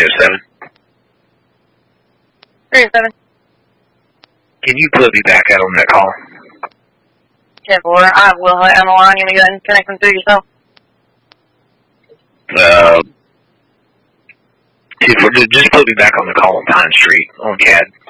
307. 307. Can you put me back out on that call? 10-4. I will on the line. You want to go ahead and connect them through yourself? 10-4. Just put me back on the call on Pine Street on CAD.